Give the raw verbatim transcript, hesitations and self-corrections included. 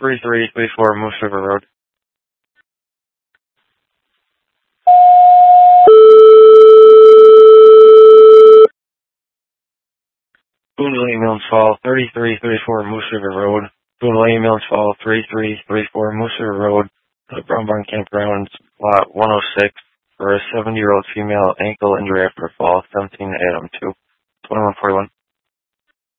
three three three four Moose River Road. Boonville Ambulance Fall, thirty-three thirty-four Moose River Road. Boonville Ambulance Fall, thirty-three thirty-four Moose River Road. The Brown Barn Campground, lot one oh six, for a seventy-year-old female ankle injury after a fall, seventeen Adam two, twenty-one forty-one.